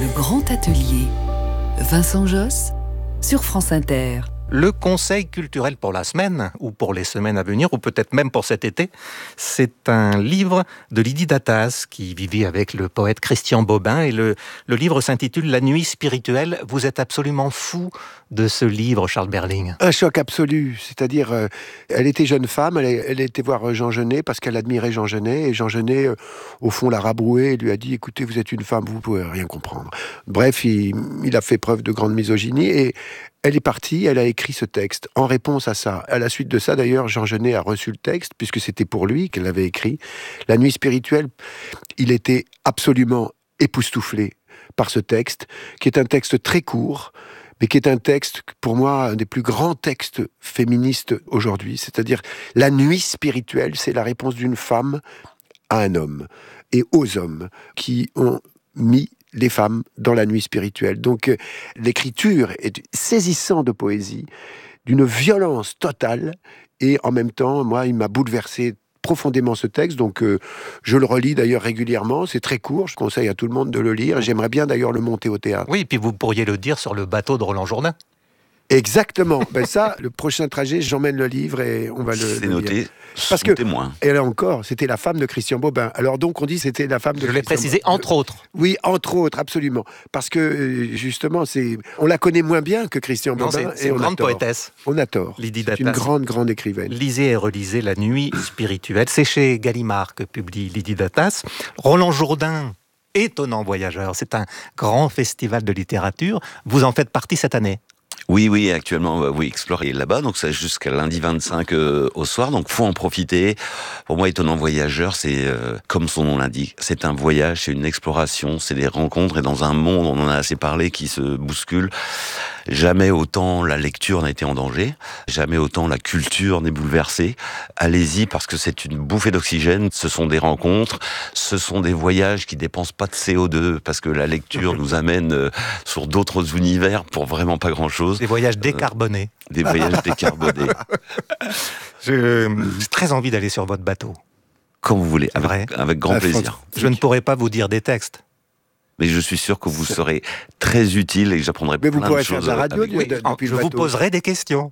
Le grand atelier. Vincent Josse sur France Inter. Le conseil culturel pour la semaine, ou pour les semaines à venir, ou peut-être même pour cet été, c'est un livre de Lydie Datas, qui vivait avec le poète Christian Bobin, et le livre s'intitule « La nuit spirituelle ». Vous êtes absolument fou de ce livre, Charles Berling. Un choc absolu, c'est-à-dire, elle était jeune femme, elle était voir Jean Genet, parce qu'elle admirait Jean Genet, et Jean Genet, au fond, l'a rabroué, et lui a dit « Écoutez, vous êtes une femme, vous ne pouvez rien comprendre ». Bref, il a fait preuve de grande misogynie, et elle est partie, elle a écrit ce texte en réponse à ça. À la suite de ça, d'ailleurs, Jean Genet a reçu le texte, puisque c'était pour lui qu'elle l'avait écrit. La nuit spirituelle, il était absolument époustouflé par ce texte, qui est un texte très court, mais qui est un texte, pour moi, un des plus grands textes féministes aujourd'hui. C'est-à-dire, la nuit spirituelle, c'est la réponse d'une femme à un homme, et aux hommes qui ont mis les femmes dans la nuit spirituelle. Donc, l'écriture est saisissante de poésie, d'une violence totale, et en même temps, moi, il m'a bouleversé profondément ce texte, donc je le relis d'ailleurs régulièrement, c'est très court, je conseille à tout le monde de le lire, j'aimerais bien d'ailleurs le monter au théâtre. Oui, et puis vous pourriez le dire sur le bateau de Roland Jourdain. Exactement. Ben ça, le prochain trajet, j'emmène le livre et on va le C'est noté. lire. Parce que, témoin. et là encore, c'était la femme de Christian Bobin. Alors donc, on dit c'était la femme de Je l'ai Christian précisé, Bobin. entre autres. Oui, entre autres, absolument. Parce que, justement, on la connaît moins bien que Christian Non, Bobin. c'est une grande poétesse. On a tort. Lydie C'est une Datas. grande écrivaine. Lisez et relisez La nuit spirituelle. C'est chez Gallimard que publie Lydie Datas. Roland Jourdain, étonnant voyageur. C'est un grand festival de littérature. Vous en faites partie cette année. Oui, actuellement, oui, explorer là-bas, donc c'est jusqu'à lundi 25 au soir, donc faut en profiter. Pour moi, étonnant voyageur, c'est, comme son nom l'indique, c'est un voyage, c'est une exploration, c'est des rencontres, et dans un monde, on en a assez parlé, qui se bouscule. Jamais autant la lecture n'a été en danger, jamais autant la culture n'est bouleversée. Allez-y, parce que c'est une bouffée d'oxygène, ce sont des rencontres, ce sont des voyages qui dépensent pas de CO2, parce que la lecture nous amène sur d'autres univers pour vraiment pas grand-chose. Des voyages décarbonés. Des voyages décarbonés. J'ai très envie d'aller sur votre bateau. Quand vous voulez, Vrai. avec grand plaisir. Je ne pourrais pas vous dire des textes. Mais je suis sûr que vous serez très utile et que j'apprendrai Mais plein vous pourrez de faire choses. de la radio avec vous. depuis Je le vous bateau. poserai des questions.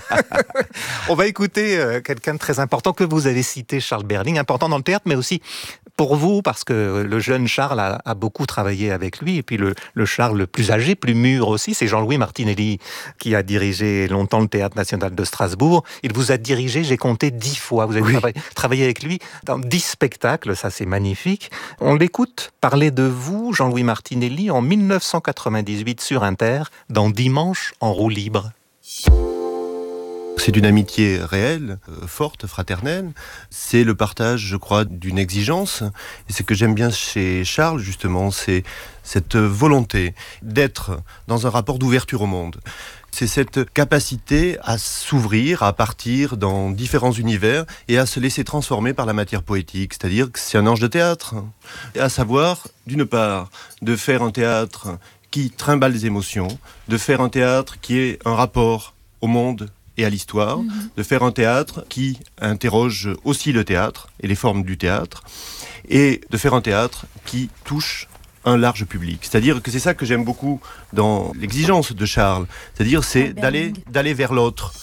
On va écouter quelqu'un de très important que vous avez cité, Charles Berling, important dans le théâtre, mais aussi pour vous, parce que le jeune Charles a beaucoup travaillé avec lui, et puis le Charles le plus âgé, plus mûr aussi, c'est Jean-Louis Martinelli, qui a dirigé longtemps le Théâtre National de Strasbourg. Il vous a dirigé, j'ai compté 10 fois. Vous avez travaillé avec lui dans 10 spectacles, ça c'est magnifique. On l'écoute parler de vous, Jean-Louis Martinelli, en 1998 sur Inter, dans Dimanche en roue libre. C'est une amitié réelle, forte, fraternelle. C'est le partage, je crois, d'une exigence. Et ce que j'aime bien chez Charles, justement, c'est cette volonté d'être dans un rapport d'ouverture au monde. C'est cette capacité à s'ouvrir, à partir dans différents univers et à se laisser transformer par la matière poétique. C'est-à-dire que c'est un ange de théâtre. Et à savoir, d'une part, de faire un théâtre qui trimballe les émotions, de faire un théâtre qui ait un rapport au monde et à l'histoire, de faire un théâtre qui interroge aussi le théâtre et les formes du théâtre, et de faire un théâtre qui touche un large public. C'est-à-dire que c'est ça que j'aime beaucoup dans l'exigence de Charles, c'est-à-dire c'est d'aller vers l'autre.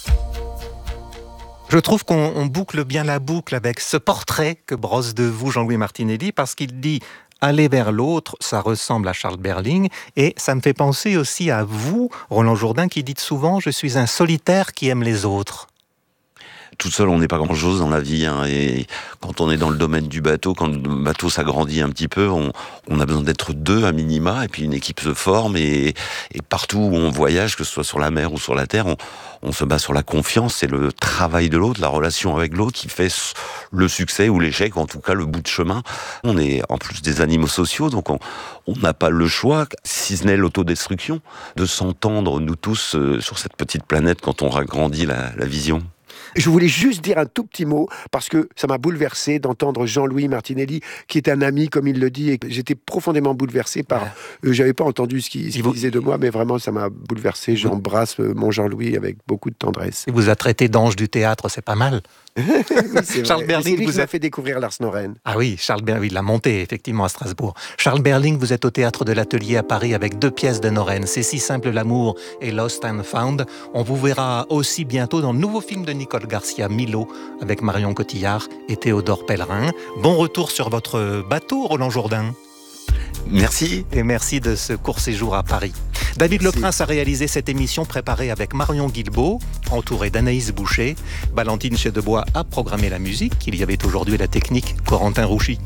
Je trouve qu'on boucle bien la boucle avec ce portrait que brosse de vous Jean-Louis Martinelli, parce qu'il dit « aller vers l'autre », ça ressemble à Charles Berling, et ça me fait penser aussi à vous, Roland Jourdain, qui dites souvent « je suis un solitaire qui aime les autres ». Tout seul, on n'est pas grand-chose dans la vie, hein, et quand on est dans le domaine du bateau, quand le bateau s'agrandit un petit peu, on a besoin d'être deux à minima, et puis une équipe se forme, et partout où on voyage, que ce soit sur la mer ou sur la terre, on se base sur la confiance, c'est le travail de l'autre, la relation avec l'autre qui fait le succès ou l'échec, ou en tout cas le bout de chemin. On est en plus des animaux sociaux, donc on n'a pas le choix, si ce n'est l'autodestruction, de s'entendre, nous tous, sur cette petite planète quand on agrandit la vision. Je voulais juste dire un tout petit mot, parce que ça m'a bouleversé d'entendre Jean-Louis Martinelli, qui est un ami, comme il le dit, et j'étais profondément bouleversé par... j'avais pas entendu ce qu'il disait de moi, mais vraiment, ça m'a bouleversé. J'embrasse mon Jean-Louis avec beaucoup de tendresse. Il vous a traité d'ange du théâtre, c'est pas mal. Oui, c'est Charles vrai. Berling, C'est lui vous qui m'a êtes- fait découvrir Lars Noren. Ah oui, Charles Berling, il l'a monté effectivement à Strasbourg. Charles Berling, vous êtes au théâtre de l'Atelier à Paris avec 2 pièces de Noren. C'est si simple l'amour et Lost and Found. On vous verra aussi bientôt dans le nouveau film de Nicole Garcia, Milo, avec Marion Cotillard et Théodore Pellerin. Bon retour sur votre bateau, Roland Jourdain. Merci. Et merci de ce court séjour à Paris. David Merci. Leprince a réalisé cette émission préparée avec Marion Guilbeault, entourée d'Anaïs Boucher. Valentine Chedebois a programmé la musique. Il y avait aujourd'hui la technique Corentin Rouchy.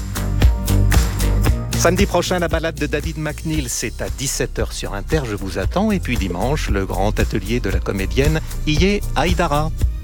Samedi prochain, la balade de David McNeil, c'est à 17h sur Inter, je vous attends. Et puis dimanche, le grand atelier de la comédienne Iye Haïdara.